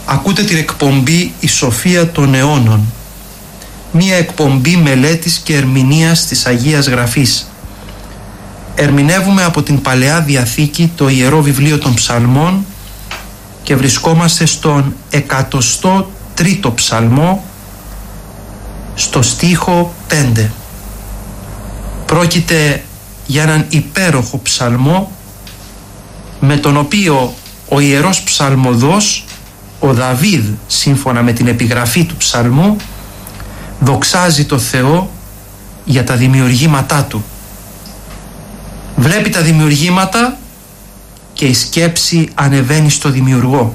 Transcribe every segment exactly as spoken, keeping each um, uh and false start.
Ακούτε την εκπομπή «Η Σοφία των Αιώνων», μία εκπομπή μελέτης και ερμηνείας της Αγίας Γραφής. Ερμηνεύουμε από την Παλαιά Διαθήκη το Ιερό Βιβλίο των Ψαλμών και βρισκόμαστε στον εκατοστό τρίτο ψαλμό, στο στίχο πέντε. Πρόκειται για έναν υπέροχο ψαλμό με τον οποίο ο Ιερός Ψαλμοδός, ο Δαβίδ, σύμφωνα με την επιγραφή του ψαλμού, δοξάζει το Θεό για τα δημιουργήματά του. Βλέπει τα δημιουργήματα και η σκέψη ανεβαίνει στο δημιουργό.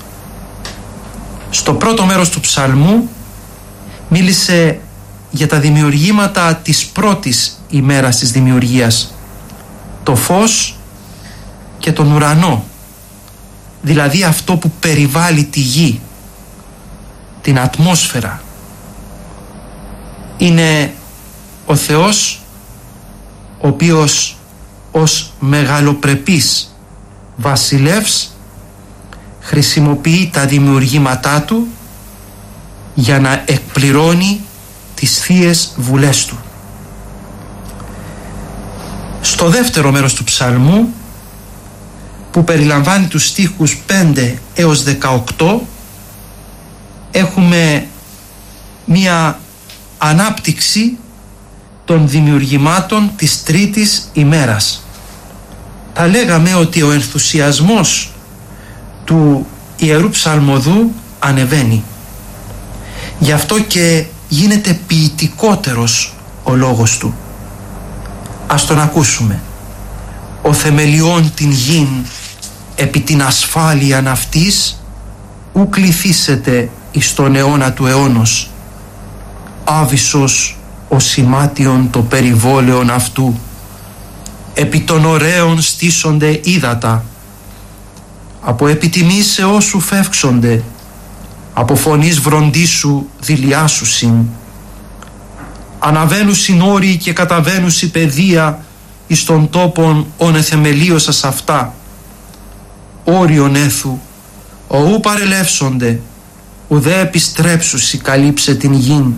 Στο πρώτο μέρος του ψαλμού μίλησε για τα δημιουργήματα της πρώτης ημέρας της δημιουργίας, το φως και τον ουρανό, δηλαδή αυτό που περιβάλλει τη γη, την ατμόσφαιρα. Είναι ο Θεός ο οποίος ως μεγαλοπρεπής βασιλεύς χρησιμοποιεί τα δημιουργήματά του για να εκπληρώνει τις θείες βουλές του. Στο δεύτερο μέρος του ψαλμού, που περιλαμβάνει τους στίχους πέντε έως δεκαοκτώ, έχουμε μία ανάπτυξη των δημιουργημάτων της τρίτης ημέρας. Θα λέγαμε ότι ο ενθουσιασμός του Ιερού Ψαλμοδού ανεβαίνει. Γι' αυτό και γίνεται ποιητικότερος ο λόγος του. Ας τον ακούσουμε. «Ο θεμελιών την γην επί την ασφάλειαν αυτής ου κληθήσετε εις τον αιώνα του αιώνος. Άβυσσος ο σημάτιον το περιβόλαιον αυτού. Επί των ωραίων στήσονται ύδατα. Από επιτιμήσεώς σου φεύξονται. Από φωνής βροντίσου δηλιάσουσιν. Αναβαίνουσιν όροι και καταβαίνουσι παιδεία εις των τόπων ον εθεμελίωσας αυτά. Όριον έθου, οού παρελεύσονται, ουδέ επιστρέψουσι καλύψε την γην.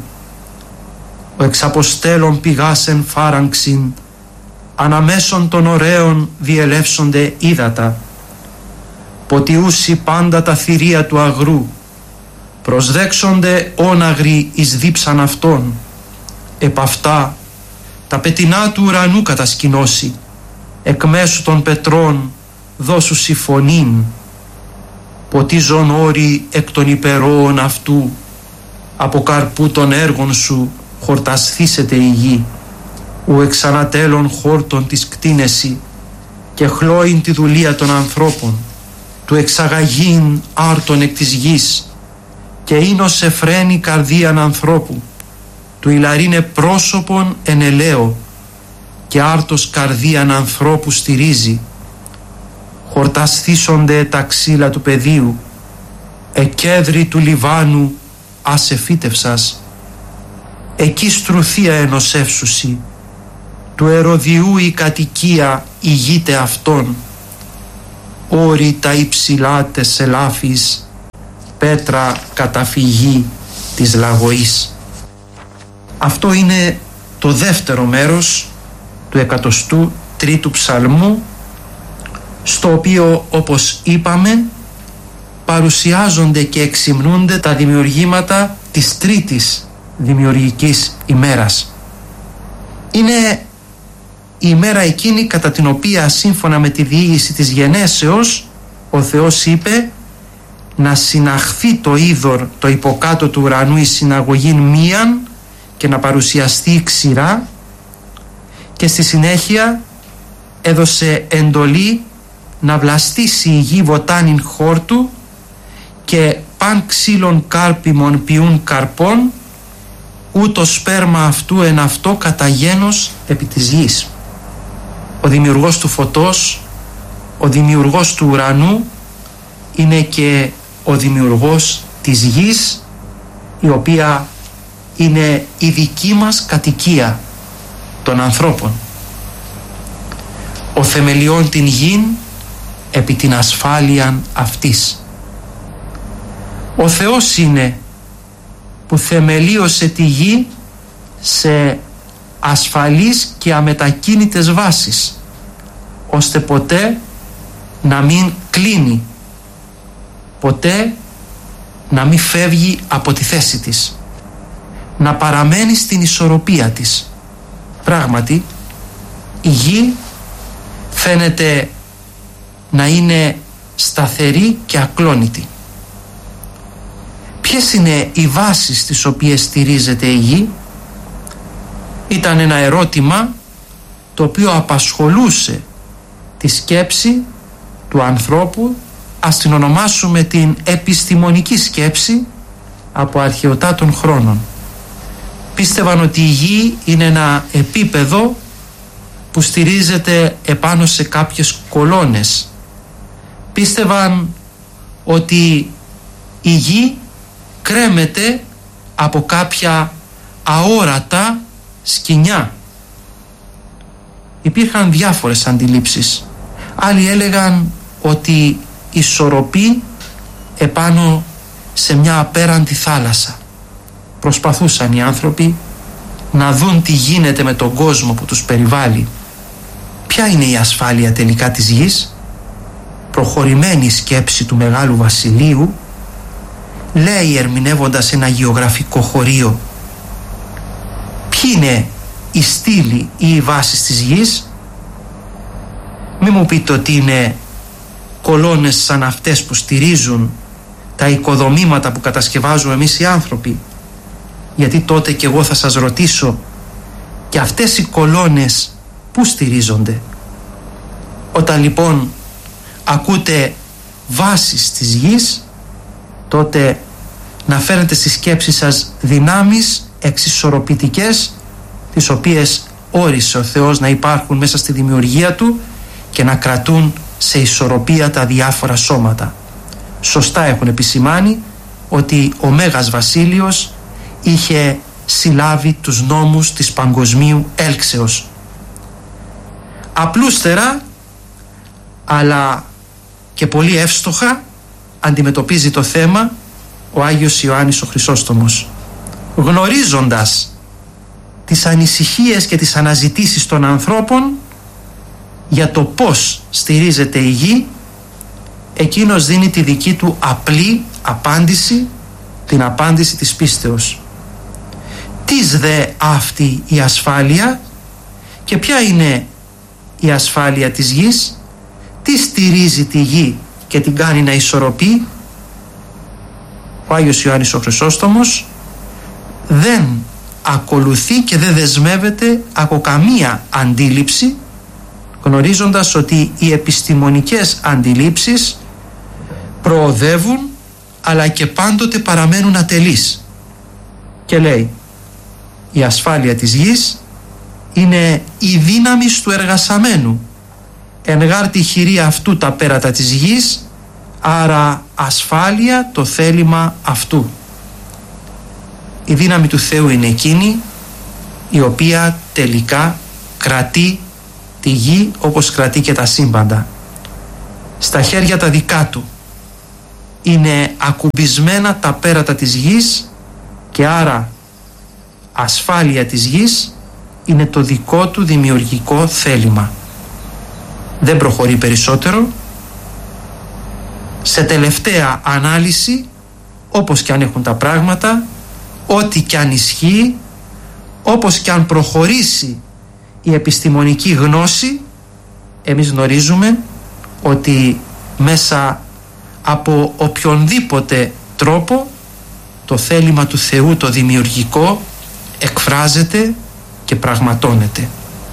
Ο εξαποστέλων πηγάσεν φάραγξιν, αναμέσων των ωραίων διελεύσονται ύδατα. Ποτιούσι πάντα τα θηρία του αγρού, προσδέξονται όναγροι εις δίψαν αυτών. Επ' αυτά τα πετεινά του ουρανού κατασκηνώσει, εκ μέσου των πετρών δώσουσι φωνήν. Ποτίζον όροι εκ των υπερώων αυτού, από καρπού των έργων σου χορτασθήσεται η γη. Ου εξανατέλων χόρτων της κτίνεση και χλώην τη δουλεία των ανθρώπων, του εξαγαγήν άρτων εκ της γης και ίνος εφραίνει καρδίαν ανθρώπου, του ηλαρίνε πρόσωπον εν ελαίο και άρτος καρδίαν ανθρώπου στηρίζει. Χορτασθήσονται τα ξύλα του πεδίου, εκέδρη του Λιβάνου άσε φύτευσας. Εκεί στρουθία ενωσεύσουσι, του ερωδιού η κατοικία ηγείται αυτόν. Όρη τα υψηλά τες ελάφης, πέτρα καταφυγή της λαγωής. Αυτό είναι το δεύτερο μέρος του εκατοστού τρίτου ψαλμού, στο οποίο, όπως είπαμε, παρουσιάζονται και εξυμνούνται τα δημιουργήματα της τρίτης δημιουργικής ημέρας. Είναι η ημέρα εκείνη κατά την οποία, σύμφωνα με τη διήγηση της γενέσεως, ο Θεός είπε να συναχθεί το είδωρ το υποκάτω του ουρανού η συναγωγήν μίαν και να παρουσιαστεί ξηρά, και στη συνέχεια έδωσε εντολή να βλαστήσει η γη βοτάνιν χόρτου και παν ξύλων κάρπιμων ποιούν καρπών, ούτω σπέρμα αυτού εν αυτό κατά γένος επί της γης. Ο δημιουργός του φωτός, ο δημιουργός του ουρανού είναι και ο δημιουργός της γης, η οποία είναι η δική μας κατοικία των ανθρώπων. Ο θεμελιών την γην επί την ασφάλειαν αυτής. Ο Θεός είναι που θεμελίωσε τη γη σε ασφαλείς και αμετακίνητες βάσεις, ώστε ποτέ να μην κλείνει, ποτέ να μην φεύγει από τη θέση της, να παραμένει στην ισορροπία της. Πράγματι, η γη φαίνεται να είναι σταθερή και ακλόνητη. Ποιες είναι οι βάσεις στις οποίες στηρίζεται η γη? Ήταν ένα ερώτημα το οποίο απασχολούσε τη σκέψη του ανθρώπου, ας την ονομάσουμε την επιστημονική σκέψη, από αρχαιοτά των χρόνων. Πίστευαν ότι η γη είναι ένα επίπεδο που στηρίζεται επάνω σε κάποιες κολόνες. Πίστευαν ότι η γη κρέμεται από κάποια αόρατα σκοινιά. Υπήρχαν διάφορες αντιλήψεις. Άλλοι έλεγαν ότι ισορροπεί επάνω σε μια απέραντη θάλασσα. Προσπαθούσαν οι άνθρωποι να δουν τι γίνεται με τον κόσμο που τους περιβάλλει. Ποια είναι η ασφάλεια τελικά της γης? Προχωρημένη σκέψη του Μεγάλου Βασιλείου λέει, ερμηνεύοντας ένα γεωγραφικό χωρίο, ποιοι είναι οι στήλοι ή οι βάσεις της γης. Μη μου πείτε ότι είναι κολόνες σαν αυτές που στηρίζουν τα οικοδομήματα που κατασκευάζουμε εμείς οι άνθρωποι, γιατί τότε και εγώ θα σας ρωτήσω, και αυτές οι κολόνες πού στηρίζονται? Όταν λοιπόν ακούτε βάσεις της γης, τότε να φέρετε στη σκέψη σας δυνάμεις εξισορροπητικές, τις οποίες όρισε ο Θεός να υπάρχουν μέσα στη δημιουργία του και να κρατούν σε ισορροπία τα διάφορα σώματα. Σωστά έχουν επισημάνει ότι ο Μέγας Βασίλειος είχε συλλάβει τους νόμους της παγκοσμίου έλξεως. Απλούστερα, αλλά και πολύ εύστοχα, αντιμετωπίζει το θέμα ο Άγιος Ιωάννης ο Χρυσόστομος, γνωρίζοντας τις ανησυχίες και τις αναζητήσεις των ανθρώπων για το πώς στηρίζεται η γη. Εκείνος δίνει τη δική του απλή απάντηση, την απάντηση της πίστεως. Τις δε αυτή η ασφάλεια? Και ποια είναι η ασφάλεια της γης? Τι στηρίζει τη γη και την κάνει να ισορροπεί? Ο Άγιος Ιωάννης ο Χρυσόστομος δεν ακολουθεί και δεν δεσμεύεται από καμία αντίληψη, γνωρίζοντας ότι οι επιστημονικές αντιλήψεις προοδεύουν αλλά και πάντοτε παραμένουν ατελείς. Και λέει, η ασφάλεια της γης είναι η δύναμη του εργασαμένου, εν γάρτη χειρή αυτού τα πέρατα της γης, άρα ασφάλεια το θέλημα αυτού. Η δύναμη του Θεού είναι εκείνη η οποία τελικά κρατεί τη γη όπως κρατεί και τα σύμπαντα. Στα χέρια τα δικά του είναι ακουμπισμένα τα πέρατα της γης και άρα ασφάλεια της γης είναι το δικό του δημιουργικό θέλημα. Δεν προχωρεί περισσότερο. Σε τελευταία ανάλυση, όπως και αν έχουν τα πράγματα, ό,τι και αν ισχύει, όπως και αν προχωρήσει η επιστημονική γνώση, εμείς γνωρίζουμε ότι μέσα από οποιονδήποτε τρόπο το θέλημα του Θεού, το δημιουργικό, εκφράζεται και πραγματώνεται.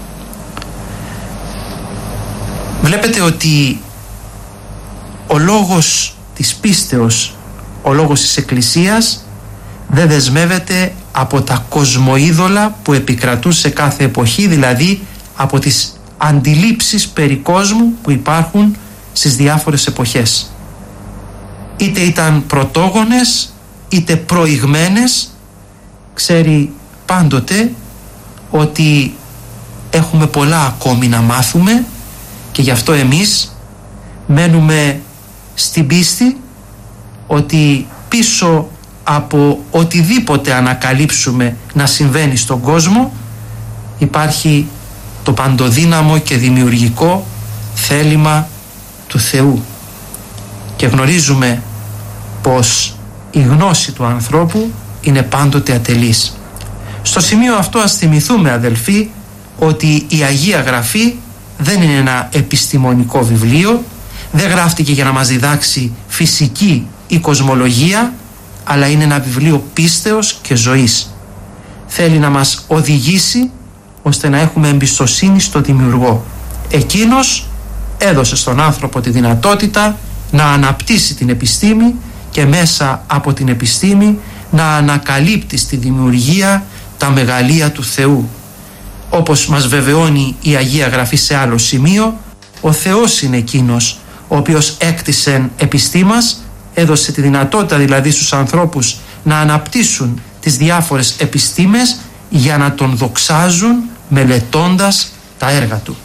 Βλέπετε ότι ο λόγος της πίστεως, ο λόγος της Εκκλησίας δεν δεσμεύεται από τα κοσμοείδωλα που επικρατούν σε κάθε εποχή, δηλαδή από τις αντιλήψεις περί κόσμου που υπάρχουν στις διάφορες εποχές. Είτε ήταν πρωτόγονες είτε προηγμένες, ξέρει πάντοτε ότι έχουμε πολλά ακόμη να μάθουμε και γι' αυτό εμείς μένουμε στην πίστη ότι πίσω από οτιδήποτε ανακαλύψουμε να συμβαίνει στον κόσμο υπάρχει το παντοδύναμο και δημιουργικό θέλημα του Θεού. Και γνωρίζουμε πως η γνώση του ανθρώπου είναι πάντοτε ατελής. Στο σημείο αυτό ας θυμηθούμε, αδελφοί, ότι η Αγία Γραφή δεν είναι ένα επιστημονικό βιβλίο, δεν γράφτηκε για να μας διδάξει φυσική ή κοσμολογία, αλλά είναι ένα βιβλίο πίστεως και ζωής. Θέλει να μας οδηγήσει ώστε να έχουμε εμπιστοσύνη στο Δημιουργό. Εκείνος έδωσε στον άνθρωπο τη δυνατότητα να αναπτύσσει την επιστήμη και μέσα από την επιστήμη να ανακαλύπτει στη δημιουργία τα μεγαλεία του Θεού. Όπως μας βεβαιώνει η Αγία Γραφή σε άλλο σημείο, ο Θεός είναι εκείνος ο οποίος έκτισε επιστήμας, έδωσε τη δυνατότητα δηλαδή στους ανθρώπους να αναπτύσσουν τις διάφορες επιστήμες για να τον δοξάζουν μελετώντας τα έργα του.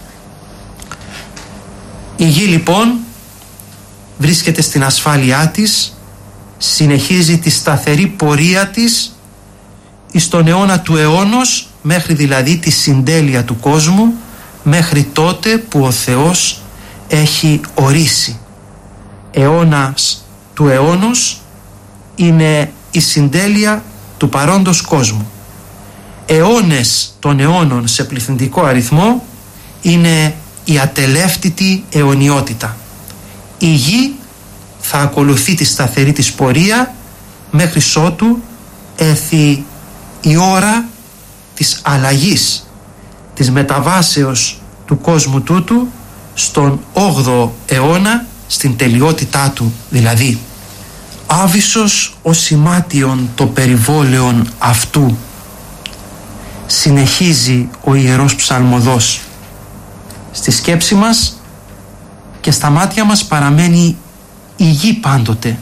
Η γη λοιπόν βρίσκεται στην ασφάλειά της, συνεχίζει τη σταθερή πορεία της εις τον αιώνα του αιώνος, μέχρι δηλαδή τη συντέλεια του κόσμου, μέχρι τότε που ο Θεός έχει ορίσει. Αιώνας του αιώνος είναι η συντέλεια του παρόντος κόσμου. Αιώνες των αιώνων σε πληθυντικό αριθμό είναι η ατελεύτητη αιωνιότητα. Η γη θα ακολουθεί τη σταθερή της πορεία μέχρι ότου έρθει η ώρα της αλλαγής, της μεταβάσεως του κόσμου τούτου στον όγδοο αιώνα, στην τελειότητά του δηλαδή. Άβυσσος ο σημάτιον το περιβόλαιον αυτού, συνεχίζει ο Ιερός Ψαλμοδός. Στη σκέψη μας και στα μάτια μας παραμένει η γη πάντοτε.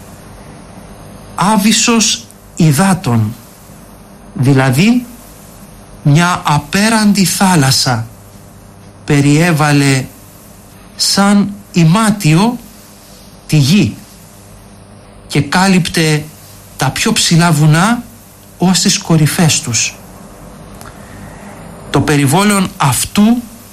Άβυσσος υδάτων, δηλαδή μια απέραντη θάλασσα περιέβαλε σαν ημάτιο τη γη και κάλυπτε τα πιο ψηλά βουνά ως τις κορυφές τους. Το περιβόλαιον αυτού,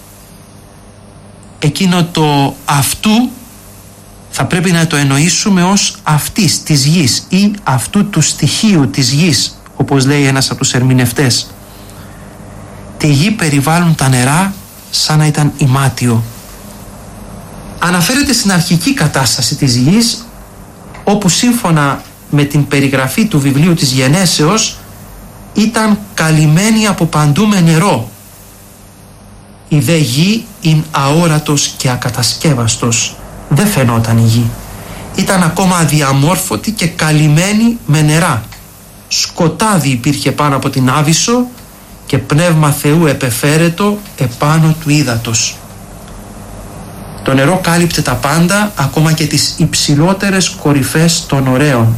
εκείνο το αυτού θα πρέπει να το εννοήσουμε ως αυτής της γης ή αυτού του στοιχείου της γης, όπως λέει ένας από τους ερμηνευτές. Τη γη περιβάλλουν τα νερά σαν να ήταν ημάτιο. Αναφέρεται στην αρχική κατάσταση της γης, όπου σύμφωνα με την περιγραφή του βιβλίου της Γενέσεως ήταν καλυμμένη από παντού με νερό. Η δε γη είναι αόρατος και ακατασκεύαστος. Δεν φαινόταν η γη. Ήταν ακόμα αδιαμόρφωτη και καλυμμένη με νερά. Σκοτάδι υπήρχε πάνω από την Άβυσσο και πνεύμα Θεού επεφέρετο επάνω του ύδατος. Το νερό κάλυπτε τα πάντα, ακόμα και τις υψηλότερες κορυφές των ωραίων.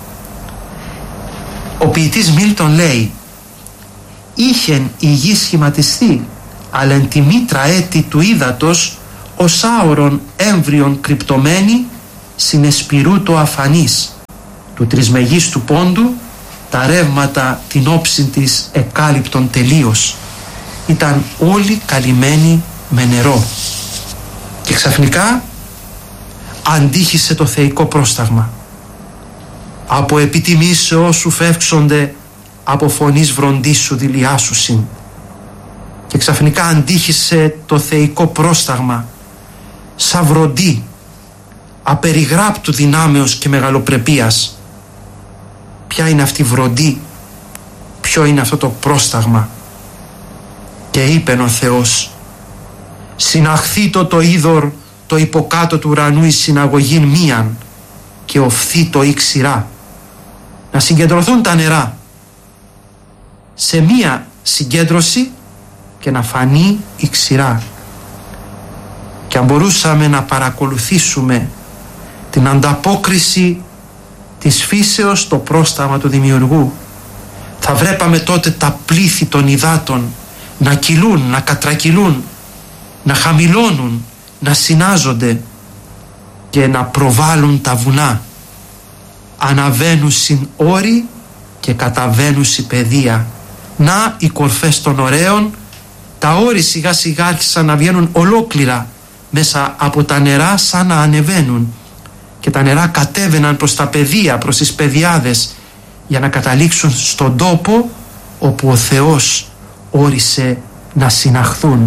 Ο ποιητής Μίλτον λέει: «Είχεν η γη σχηματιστεί, αλλά εν τη μήτρα έτη του ύδατος ως άωρον έμβριον κρυπτωμένη συνεσπηρού το αφανής, του τρισμεγίστου πόντου τα ρεύματα την όψη της εκάλυπτον τελείως». Ήταν όλοι καλυμμένοι με νερό. Και ξαφνικά αντίχησε το θεϊκό πρόσταγμα. «Από επιτιμήσεώς σου φεύξονται, από φωνής βροντής σου δηλιάσουσιν». Και ξαφνικά αντίχησε το θεϊκό πρόσταγμα, σαν βροντί, απεριγράπτου δυνάμεως και μεγαλοπρεπίας. Ποια είναι αυτή η βροντί, ποιο είναι αυτό το πρόσταγμα? Και είπεν ο Θεός: «Συναχθήτω το είδωρ το υποκάτω του ουρανού εις συναγωγήν μίαν και οφθεί το ή ξηρά». Να συγκεντρωθούν τα νερά σε μία συγκέντρωση και να φανεί η ξηρά. Και αν μπορούσαμε να παρακολουθήσουμε την ανταπόκριση της φύσεως στο πρόσταγμα του Δημιουργού, θα βρέπαμε τότε τα πλήθη των υδάτων να κυλούν, να κατρακυλούν, να χαμηλώνουν, να συνάζονται και να προβάλλουν τα βουνά. αναβαίνουσιν όρη και καταβαίνουσι παιδεία. Να οι κορφές των ωραίων, τα όρη σιγά σιγά άρχισαν να βγαίνουν ολόκληρα μέσα από τα νερά σαν να ανεβαίνουν, και τα νερά κατέβαιναν προς τα πεδία, προς τις πεδιάδες, για να καταλήξουν στον τόπο όπου ο Θεός όρισε να συναχθούν.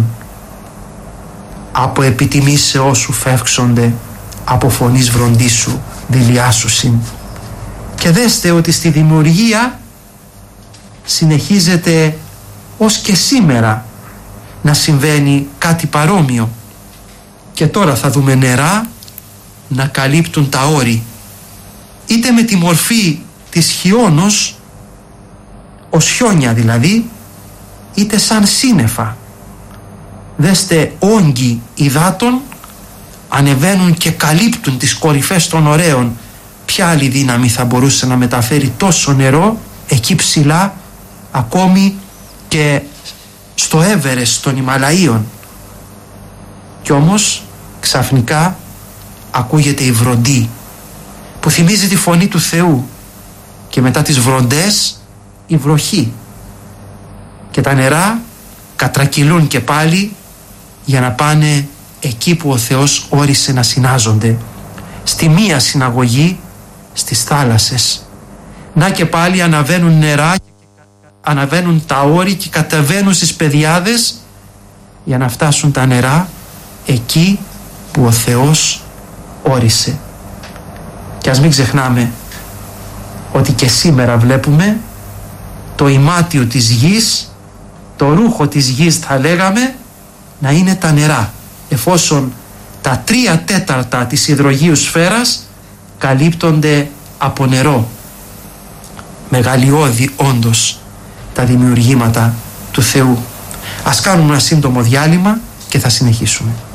Από επιτιμήσεώς σου φεύξονται, από φωνής βροντίσου δηλιάσουσιν. Και δέστε ότι στη δημιουργία συνεχίζεται ως και σήμερα να συμβαίνει κάτι παρόμοιο. Και τώρα θα δούμε νερά να καλύπτουν τα όρη, είτε με τη μορφή της χιόνος, ως χιόνια δηλαδή, είτε σαν σύννεφα. Δέστε, όγκοι υδάτων ανεβαίνουν και καλύπτουν τις κορυφές των ωραίων. Ποια άλλη δύναμη θα μπορούσε να μεταφέρει τόσο νερό εκεί ψηλά, ακόμη και στο Έβερεστ των Ιμαλαίων? Κι όμως ξαφνικά ακούγεται η βροντή που θυμίζει τη φωνή του Θεού, και μετά τις βροντές η βροχή, και τα νερά κατρακυλούν και πάλι για να πάνε εκεί που ο Θεός όρισε να συνάζονται, στη μία συναγωγή στις θάλασσες. Να και πάλι αναβαίνουν νερά, αναβαίνουν τα όρη και κατεβαίνουν στις πεδιάδες για να φτάσουν τα νερά εκεί που ο Θεός όρισε. Και ας μην ξεχνάμε ότι και σήμερα βλέπουμε το ημάτιο της γης, το ρούχο της γης θα λέγαμε, να είναι τα νερά, εφόσον τα τρία τέταρτα της υδρογείου σφαίρας καλύπτονται από νερό. Μεγαλειώδη όντως τα δημιουργήματα του Θεού. Ας κάνουμε ένα σύντομο διάλειμμα και θα συνεχίσουμε.